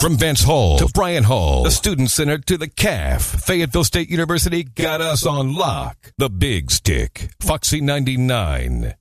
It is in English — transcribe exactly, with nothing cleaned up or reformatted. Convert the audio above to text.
From Vance Hall to Bryan Hall, the Student Center to the C A F, Fayetteville State University got us on lock. The Big Stick, Foxy ninety-nine.